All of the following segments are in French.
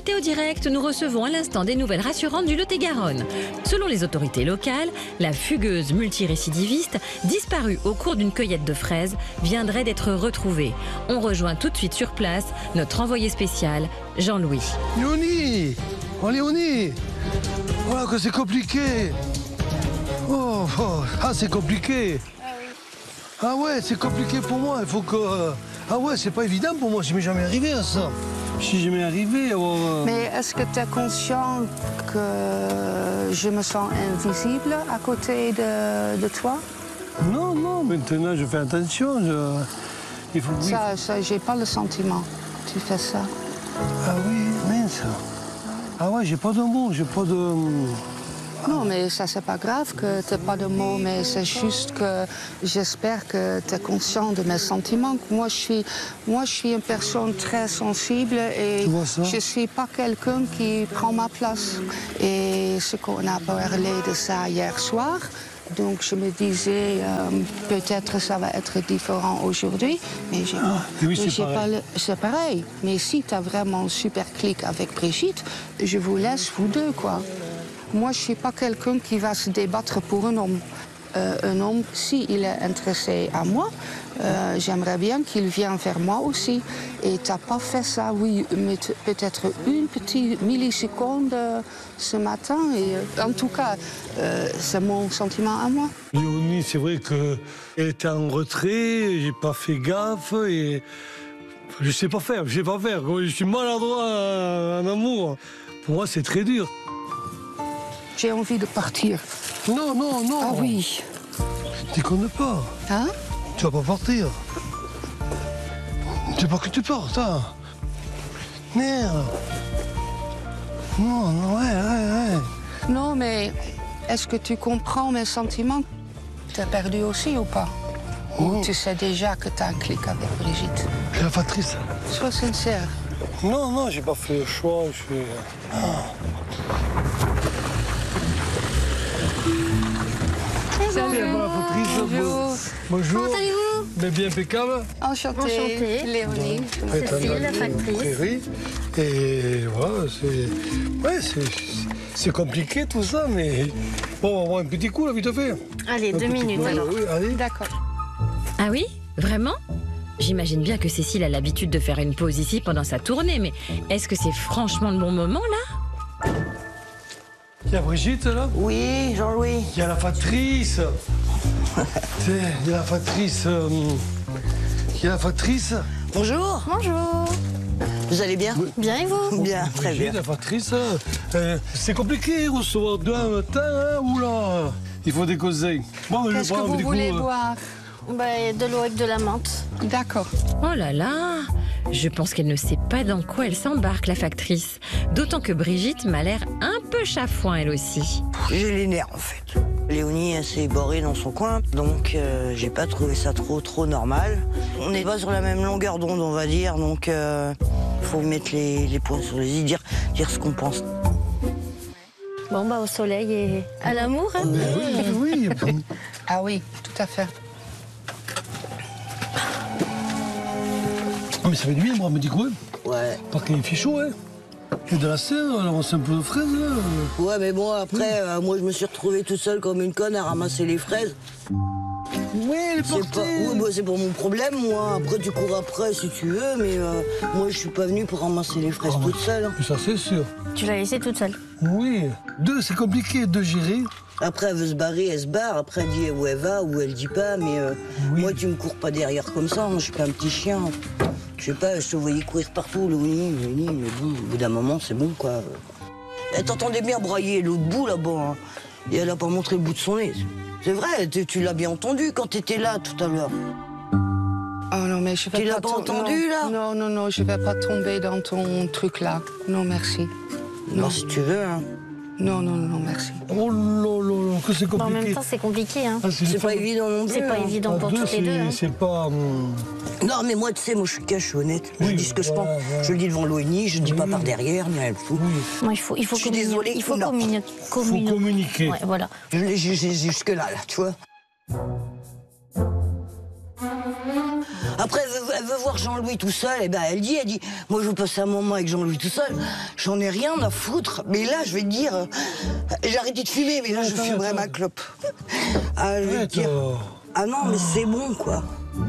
Météo Direct, nous recevons à l'instant des nouvelles rassurantes du Lot-et-Garonne. Selon les autorités locales, la fugueuse multirécidiviste, disparue au cours d'une cueillette de fraises, viendrait d'être retrouvée. On rejoint tout de suite sur place notre envoyé spécial, Jean-Louis. Léonie! Oh Léonie! Voilà que c'est compliqué! Ah c'est compliqué! Ah ouais, c'est compliqué pour moi, il faut que... Ah ouais, c'est pas évident pour moi, je m'est jamais arrivé à ça. Je suis jamais arrivé. Mais est-ce que tu es conscient que je me sens invisible à côté de toi? Non, non, maintenant je fais attention. Il faut... Ça, j'ai pas le sentiment que tu fais ça. Ah oui, mince. Ah ouais, j'ai pas de mots, j'ai pas de... Non, mais ça, c'est pas grave que tu n'aies pas de mots, mais c'est juste que j'espère que tu es conscient de mes sentiments. Moi, je suis une personne très sensible et je ne suis pas quelqu'un qui prend ma place. Et ce qu'on a parlé de ça hier soir, donc je me disais, peut-être ça va être différent aujourd'hui, mais c'est pareil. Mais si tu as vraiment un super clic avec Brigitte, je vous laisse vous deux, quoi. Moi, je ne suis pas quelqu'un qui va se débattre pour un homme. Un homme, s'il est intéressé à moi, j'aimerais bien qu'il vienne vers moi aussi. Et tu n'as pas fait ça, oui, mais peut-être une petite milliseconde ce matin. Et, en tout cas, c'est mon sentiment à moi. Léonie, c'est vrai qu'elle était en retrait, j'ai pas fait gaffe et... Je sais pas faire. Je suis maladroit en amour. Pour moi, c'est très dur. J'ai envie de partir. Non, non, non. Ah oui. Déconne pas. Hein? Tu vas pas partir. C'est pas que tu partes, hein. Merde. Non, non, ouais. Non, mais est-ce que tu comprends mes sentiments? Tu as perdu aussi ou pas? Ou tu sais déjà que tu as un clic avec Brigitte? C'est la factrice. Sois sincère. Non, non, j'ai pas fait le choix. Salut. Bonjour. Bonjour. Comment allez-vous? Mais bien impeccable. Enchantée. Léonie. Cécile, la factrice. Oui. Et voilà, c'est compliqué tout ça, mais bon, on va voir un petit coup là, vite fait. Allez, 2 minutes alors. Oui, allez. D'accord. Ah oui? Vraiment? J'imagine bien que Cécile a l'habitude de faire une pause ici pendant sa tournée, mais est-ce que c'est franchement le bon moment là? Il y a Brigitte là? Oui, Jean-Louis. Il y a la factrice. Il y a la factrice. Il y a la factrice. Bonjour. Bonjour. Vous allez bien? Bien et vous? Bien, très Brigitte, bien. la factrice. C'est compliqué recevoir deux en même temps, hein? Oula, il faut des conseils. Bon, Qu'est-ce que vous voulez boire? De l'eau avec de la menthe. D'accord. Oh là là! Je pense qu'elle ne sait pas dans quoi elle s'embarque, la factrice. D'autant que Brigitte m'a l'air un peu chafouin, elle aussi. J'ai les nerfs, en fait. Léonie, elle s'est barrée dans son coin, donc j'ai pas trouvé ça trop normal. On n'est pas sur la même longueur d'onde, on va dire, donc faut mettre les points sur les i, dire ce qu'on pense. Bon, au soleil et à l'amour, hein? Oui. Ah oui, tout à fait. Mais ça fait du bien, moi, me dit quoi? Ouais. Parce qu'il fait chaud, hein. Il y a de la serre, alors on sait un peu de fraises, là. Ouais, mais bon, après, moi, je me suis retrouvée toute seule comme une conne à ramasser les fraises. Oui, elle est partie. C'est pour mon problème, moi. Après, tu cours après si tu veux, mais moi, je suis pas venue pour ramasser les fraises toute seule. Hein. Ça, c'est sûr. Tu l'as laissée toute seule. Oui. C'est compliqué de gérer. Après, elle veut se barrer, elle se barre. Après, elle dit où elle va, où elle dit pas. Mais moi, tu me cours pas derrière comme ça. Moi, je suis pas un petit chien. Je sais pas, je te voyais courir partout, Léonie, mais bon, au bout d'un moment, c'est bon, quoi. Elle t'entendait bien brailler l'autre bout, là-bas, hein, et elle a pas montré le bout de son nez. C'est vrai, tu l'as bien entendu quand t'étais là, tout à l'heure. Oh non, mais je vais Tu l'as pas entendu, là? Non, je vais pas tomber dans ton truc, là. Non, merci. Non, si tu veux, hein. Non, merci. Oh là, que c'est compliqué. En même temps, c'est compliqué, hein? Ah, C'est pas évident non plus. C'est pas hein. évident pour toutes les deux. Hein. C'est pas... Non, mais moi, tu sais, moi, je suis cash, je suis honnête. Oui, je dis ce que je pense. voilà. Je le dis devant Loigny, je le dis pas par derrière, ni rien du tout. Non, il faut Je suis communiquer. désolée, Il faut non. communiquer. Ouais, voilà. Je l'ai jusque-là, tu vois. Après, elle veut voir Jean-Louis tout seul, et ben elle dit, moi je veux passer un moment avec Jean-Louis tout seul, j'en ai rien à foutre. Mais là, je vais te dire, j'ai arrêté de fumer, mais là je fumerai ma clope. Ah, je vais te dire, ah non, mais c'est bon, quoi.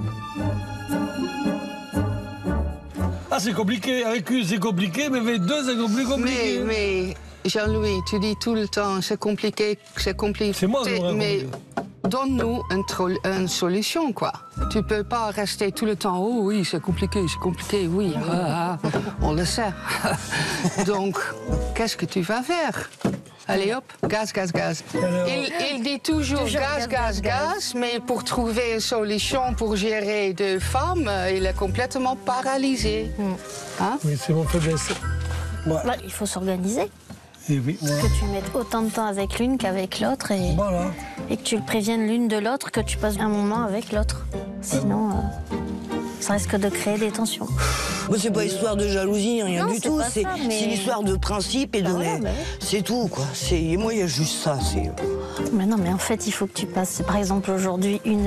Ah, c'est compliqué. Avec une, c'est compliqué, mais avec deux, c'est plus compliqué. Mais Jean-Louis, tu dis tout le temps, c'est compliqué, c'est compliqué. C'est moi qui l'aurais Mais compliqué. donne-nous une solution, quoi. Tu peux pas rester tout le temps, oh oui, c'est compliqué, oui, on le sait. Donc, qu'est-ce que tu vas faire? Allez hop, gaz. Il dit toujours gaz, mais pour trouver une solution pour gérer deux femmes, il est complètement paralysé. Hein? Oui, c'est mon faiblesse. Ouais. Bah, il faut s'organiser. Et oui, voilà. Que tu mettes autant de temps avec l'une qu'avec l'autre et que tu le préviennes l'une de l'autre, que tu passes un moment avec l'autre. Sinon, ça risque de créer des tensions. Moi, c'est pas histoire de jalousie, rien Non, du tout. C'est l'histoire de principe et de... C'est tout, quoi. Moi, il y a juste ça. Mais non, mais en fait, il faut que tu passes, par exemple, aujourd'hui, 1